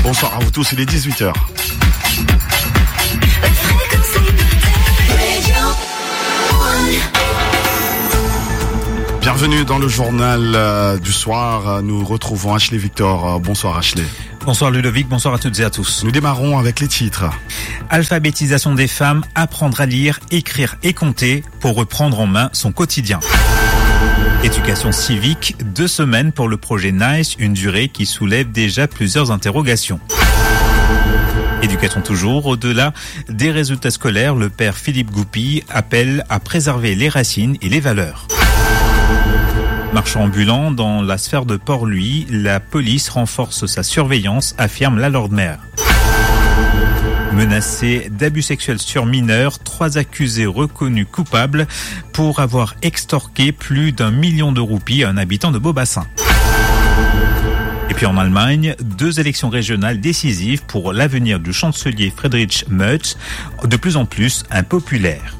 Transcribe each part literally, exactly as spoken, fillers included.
Bonsoir à vous tous, il est dix-huit heures. Bienvenue dans le journal euh, du soir. Nous retrouvons Ashley Victor. Bonsoir Ashley. Bonsoir Ludovic, bonsoir à toutes et à tous. Nous démarrons avec les titres. Alphabétisation des femmes, apprendre à lire, écrire et compter pour reprendre en main son quotidien. Éducation civique, deux semaines pour le projet NICE, une durée qui soulève déjà plusieurs interrogations. Éducation toujours, au-delà des résultats scolaires, le père Philippe Goupy appelle à préserver les racines et les valeurs. Marchand ambulant, dans la sphère de Port-Louis, la police renforce sa surveillance, affirme la Lord Mayor. Menacés d'abus sexuels sur mineurs, trois accusés reconnus coupables pour avoir extorqué plus d'un million de roupies à un habitant de Beaubassin. Et puis en Allemagne, deux élections régionales décisives pour l'avenir du chancelier Friedrich Merz, de plus en plus impopulaire.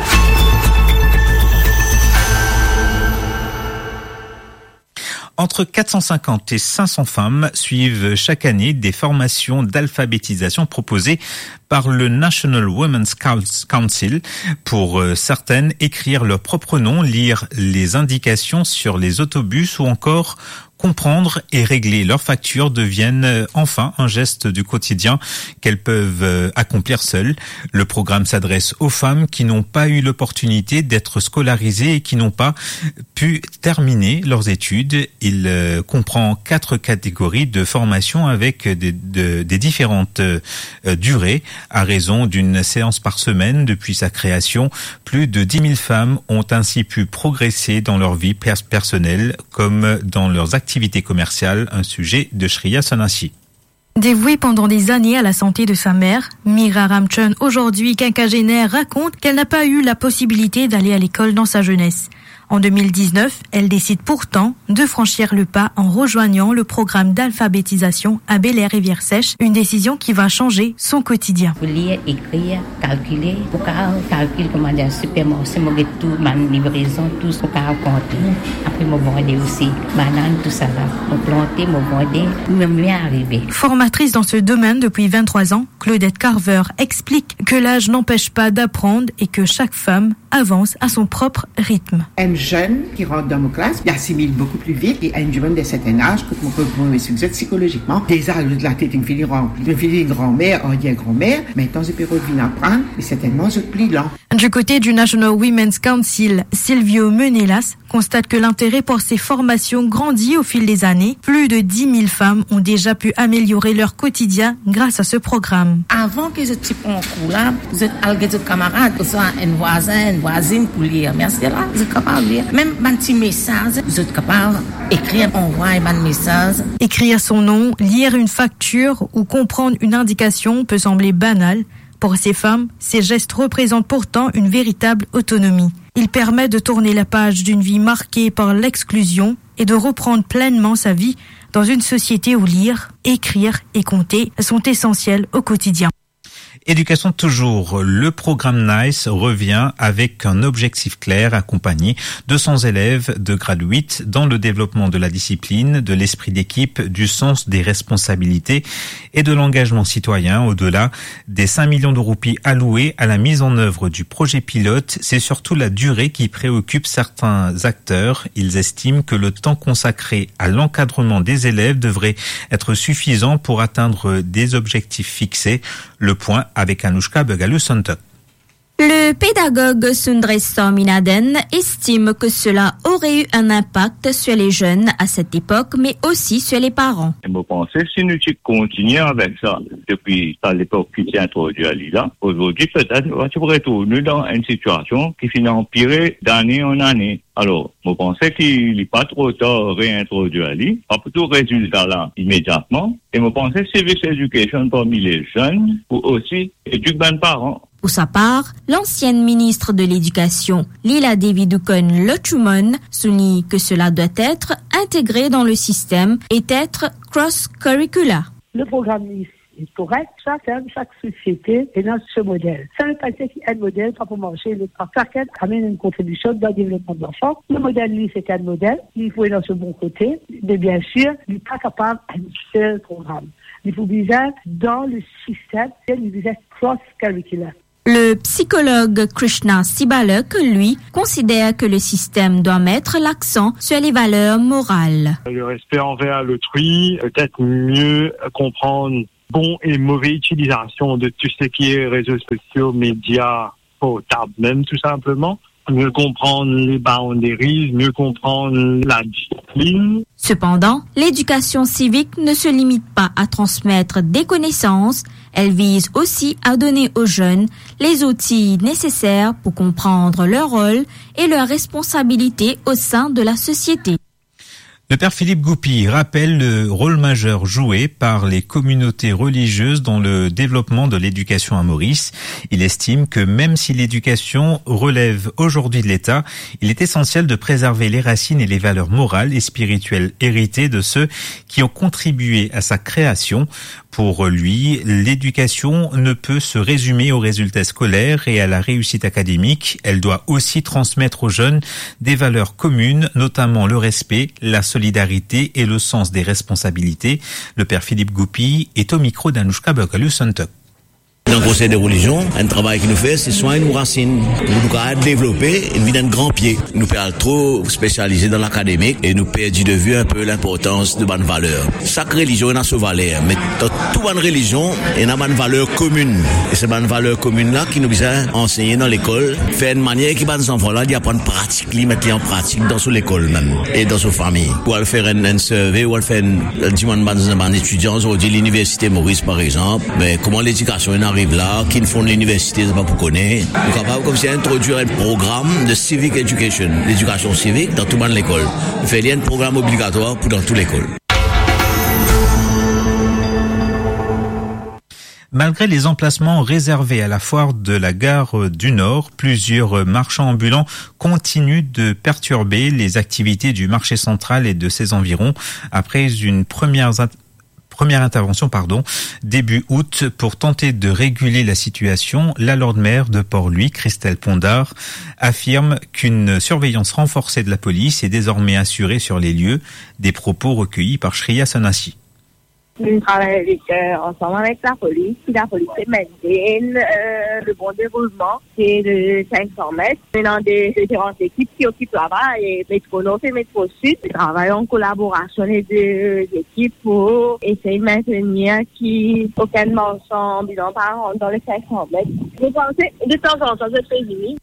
Entre quatre cent cinquante et cinq cents femmes suivent chaque année des formations d'alphabétisation proposées par le National Women's Council. Pour certaines, écrire leur propre nom, lire les indications sur les autobus ou encore comprendre et régler leurs factures deviennent enfin un geste du quotidien qu'elles peuvent accomplir seules. Le programme s'adresse aux femmes qui n'ont pas eu l'opportunité d'être scolarisées et qui n'ont pas pu terminer leurs études. Il comprend quatre catégories de formation avec des, de, des différentes durées. À raison d'une séance par semaine depuis sa création, plus de dix mille femmes ont ainsi pu progresser dans leur vie personnelle comme dans leurs activités activité commerciale, un sujet de Shriya Sanasi. Dévouée pendant des années à la santé de sa mère, Mira Ramchun, aujourd'hui quinquagénaire, raconte qu'elle n'a pas eu la possibilité d'aller à l'école dans sa jeunesse. En deux mille dix-neuf, elle décide pourtant de franchir le pas en rejoignant le programme d'alphabétisation à Bel-Air-Rivière-Sèche, une décision qui va changer son quotidien. Pour lire, écrire, calculer, pour calculer, comment dire, supermarché, moi tout, ma livraison, tout, pour compter. Après, moi vendre aussi, banane, tout ça là, moi planter, moi vendre, même bien arrivé. Formatrice dans ce domaine depuis vingt-trois ans, Claudette Carver explique que l'âge n'empêche pas d'apprendre et que chaque femme avance à son propre rythme. Un jeune qui rentre dans nos classes, il assimile beaucoup plus vite et à une jeune de certain âge que mon problème est succès psychologiquement. Déjà, de la tête, une fille remplie, une fille grand-mère, on dit grand-mère, maintenant, je peux revenir apprendre, mais certainement, je plie lent. Du côté du National Women's Council, Silvio Menelas constate que l'intérêt pour ces formations grandit au fil des années. Plus de dix mille femmes ont déjà pu améliorer leur quotidien grâce à ce programme. Avant que je type en cours là, vous êtes avec des camarades, soit un voisin, une voisine pour lire. Merci là, vous êtes capable de lire. Même un petit message, vous êtes capable d'écrire, envoyer un message. Écrire son nom, lire une facture ou comprendre une indication peut sembler banal. Pour ces femmes, ces gestes représentent pourtant une véritable autonomie. Ils permettent de tourner la page d'une vie marquée par l'exclusion et de reprendre pleinement sa vie dans une société où lire, écrire et compter sont essentiels au quotidien. Éducation toujours, le programme NICE revient avec un objectif clair accompagné de cent élèves de grade huit dans le développement de la discipline, de l'esprit d'équipe, du sens des responsabilités et de l'engagement citoyen. Au-delà des cinq millions de roupies allouées à la mise en œuvre du projet pilote, c'est surtout la durée qui préoccupe certains acteurs. Ils estiment que le temps consacré à l'encadrement des élèves devrait être suffisant pour atteindre des objectifs fixés. Le point avec Anouchka Begalou-Santok. Le pédagogue Sundres Sorminaden estime que cela aurait eu un impact sur les jeunes à cette époque, mais aussi sur les parents. Je pense que si nous continuons avec ça depuis à l'époque qui s'est introduit à l'I L A, aujourd'hui peut-être tu pourrais retourner dans une situation qui finit empirer d'année en année. Alors, je pense qu'il n'est pas trop tard réintroduire à l'I L A, pas plutôt résultat là immédiatement. Et je pense que Civic Education parmi les jeunes ou aussi éduquer les parents. Pour sa part, l'ancienne ministre de l'Éducation, Lila Devi-Dukon Lochumon, souligne que cela doit être intégré dans le système et être cross-curricular. Le programme est correcte. Chacun, chaque société est dans ce modèle. Ça veut pas dire qu'il y a un modèle pas pour marcher, l'autre pas. Chacun amène une contribution dans le développement de l'enfant. Le modèle, lui, c'est un modèle. Il faut aller dans ce bon côté. Mais bien sûr, il n'est pas capable d'un seul programme. Il faut bien dans le système, il faut bien cross-curricular. Le psychologue Krishna Sibalak, lui, considère que le système doit mettre l'accent sur les valeurs morales. Le respect envers l'autrui, peut-être mieux comprendre bon et mauvais utilisation de tout ce qui est réseaux sociaux, médias, portables même tout simplement. Mieux comprendre les boundaries, mieux comprendre la discipline. Cependant, l'éducation civique ne se limite pas à transmettre des connaissances, elle vise aussi à donner aux jeunes les outils nécessaires pour comprendre leur rôle et leurs responsabilités au sein de la société. Le père Philippe Goupy rappelle le rôle majeur joué par les communautés religieuses dans le développement de l'éducation à Maurice. Il estime que même si l'éducation relève aujourd'hui de l'État, il est essentiel de préserver les racines et les valeurs morales et spirituelles héritées de ceux qui ont contribué à sa création. Pour lui, l'éducation ne peut se résumer aux résultats scolaires et à la réussite académique. Elle doit aussi transmettre aux jeunes des valeurs communes, notamment le respect, la solidarité et le sens des responsabilités. Le père Philippe Goupy est au micro d'Anouchka Bakalu-Santok. Dans le Conseil des religions, un travail qui nous fait, c'est soigner nos racines. Nous nous développer une vie d'un grand pied. Nous perdons trop spécialisés dans l'académique et nous perdons de vue un peu l'importance de bonnes valeurs. Chaque religion a ses valeurs, mais dans toute bonne religion, il y a une valeur commune. Et ces bonnes valeurs communes-là qui nous besoin enseigner dans l'école, faire une manière qui va nos enfants-là d'apprendre pratique, les mettre en pratique dans l'école même et dans sa famille. Ou à faire un, un survey, ou à faire un, un, un étudiant aujourd'hui l'université Maurice par exemple, mais comment l'éducation est arrive là, qui ne font l'université, c'est pas pour connaître. Nous sommes capables comme si introduire un programme de civic education, l'éducation civique dans tout le monde l'école. Il fait un programme obligatoire pour dans toute l'école. Malgré les emplacements réservés à la foire de la gare du Nord, plusieurs marchands ambulants continuent de perturber les activités du marché central et de ses environs après une première Première intervention, pardon, début août pour tenter de réguler la situation. La Lord Maire de Port-Louis, Christelle Pondard, affirme qu'une surveillance renforcée de la police est désormais assurée sur les lieux. Des propos recueillis par Shriya Sanassi. Nous travaillons avec, euh, ensemble avec la police. La police maintienne euh, le bon déroulement, c'est de cinq cents mètres. Nous avons des différentes équipes qui occupent là-bas, et Métro Nord et Métro Sud. Nous travaillons en collaboration les deux équipes pour essayer de maintenir qu'aucun marchand ambulant par dans les cinq cents mètres. Vous pensez, de temps en temps, je fais limite.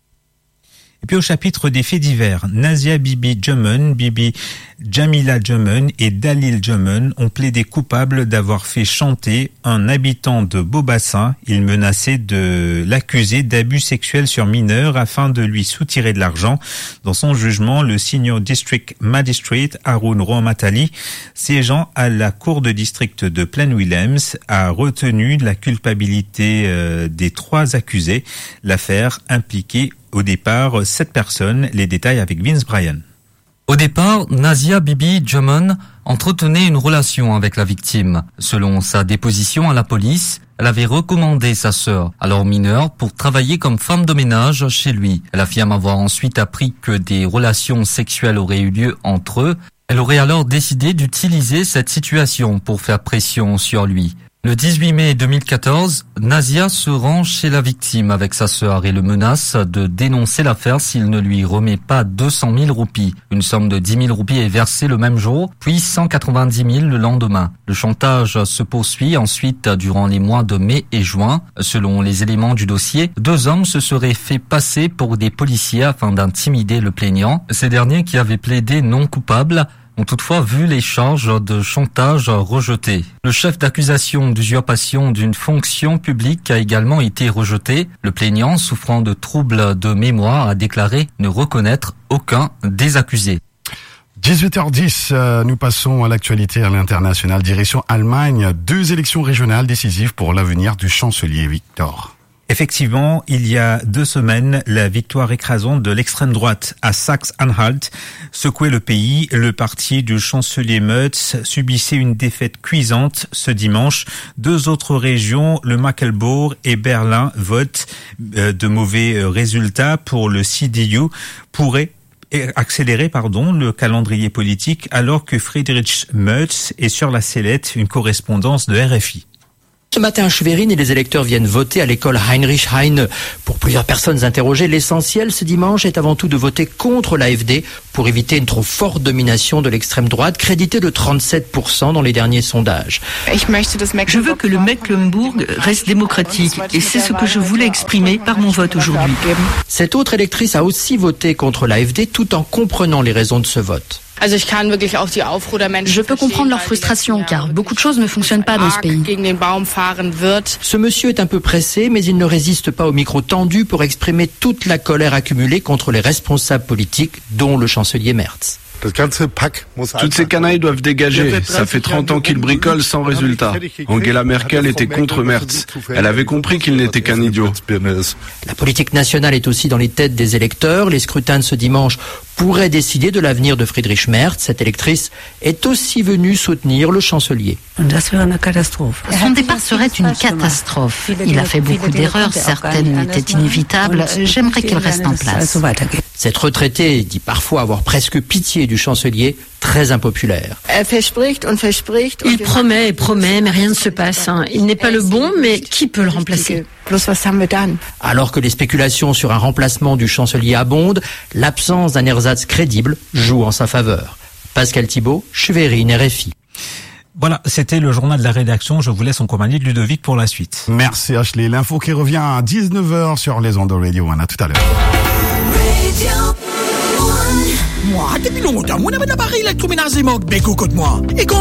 Et puis au chapitre des faits divers, Nazia Bibi Jumun, Bibi Jamila Jumun et Dalil Jumun ont plaidé coupables d'avoir fait chanter un habitant de Beaubassin. Ils menaçaient de l'accuser d'abus sexuels sur mineurs afin de lui soutirer de l'argent. Dans son jugement, le Senior District Magistrate Haroun Rohamatali, siégeant à la cour de district de Plaine-Williams, a retenu la culpabilité euh, des trois accusés. L'affaire impliquait au départ sept personnes. Les détails avec Vince Bryan. Au départ, Nazia Bibi Jumun entretenait une relation avec la victime. Selon sa déposition à la police, elle avait recommandé sa sœur, alors mineure, pour travailler comme femme de ménage chez lui. Elle affirme avoir ensuite appris que des relations sexuelles auraient eu lieu entre eux. Elle aurait alors décidé d'utiliser cette situation pour faire pression sur lui. Le dix-huit mai deux mille quatorze, Nazia se rend chez la victime avec sa sœur et le menace de dénoncer l'affaire s'il ne lui remet pas deux cent mille roupies. Une somme de dix mille roupies est versée le même jour, puis cent quatre-vingt-dix mille le lendemain. Le chantage se poursuit ensuite durant les mois de mai et juin. Selon les éléments du dossier, deux hommes se seraient fait passer pour des policiers afin d'intimider le plaignant. Ces derniers, qui avaient plaidé non coupables, ont toutefois vu les charges de chantage rejetées. Le chef d'accusation d'usurpation d'une fonction publique a également été rejeté. Le plaignant, souffrant de troubles de mémoire, a déclaré ne reconnaître aucun des accusés. dix-huit heures dix, euh, nous passons à l'actualité à l'international. Direction Allemagne, deux élections régionales décisives pour l'avenir du chancelier Victor. Effectivement, il y a deux semaines, la victoire écrasante de l'extrême droite à Saxe-Anhalt secouait le pays. Le parti du chancelier Merz subissait une défaite cuisante ce dimanche. Deux autres régions, le Mecklembourg et Berlin, votent de mauvais résultats pour le C D U, pourraient accélérer pardon le calendrier politique alors que Friedrich Merz est sur la sellette, une correspondance de R F I. Ce matin à Schwerin, les électeurs viennent voter à l'école Heinrich Heine. Pour plusieurs personnes interrogées, l'essentiel ce dimanche est avant tout de voter contre l'A F D pour éviter une trop forte domination de l'extrême droite, créditée de trente-sept pour cent dans les derniers sondages. Je veux que le Mecklembourg reste démocratique et c'est ce que je voulais exprimer par mon vote aujourd'hui. Cette autre électrice a aussi voté contre l'A F D tout en comprenant les raisons de ce vote. Je peux comprendre leur frustration car beaucoup de choses ne fonctionnent pas dans ce pays. Ce monsieur est un peu pressé, mais il ne résiste pas au micro tendu pour exprimer toute la colère accumulée contre les responsables politiques, dont le chancelier Merz. Toutes ces canailles doivent dégager. Ça fait trente ans qu'ils bricolent sans résultat. Angela Merkel était contre Merz. Elle avait compris qu'il n'était qu'un idiot. La politique nationale est aussi dans les têtes des électeurs. Les scrutins de ce dimanche pourraient décider de l'avenir de Friedrich Merz. Cette électrice est aussi venue soutenir le chancelier. Son départ serait une catastrophe. Il a fait beaucoup d'erreurs, certaines étaient inévitables. J'aimerais qu'il reste en place. Cette retraitée dit parfois avoir presque pitié du chancelier, très impopulaire. Il promet et promet, mais rien ne se passe. Il n'est pas le bon, mais qui peut le remplacer ? Alors que les spéculations sur un remplacement du chancelier abondent, l'absence d'un ersatz crédible joue en sa faveur. Pascal Thibault, Schwerin, R F I. Voilà, c'était le journal de la rédaction. Je vous laisse en compagnie de Ludovic pour la suite. Merci Ashley. L'info qui revient à dix-neuf heures sur les ondes de Radio One. À tout à l'heure. Moi, depuis longtemps, on avait un appareil électroménager, mais écoute-moi. Et quand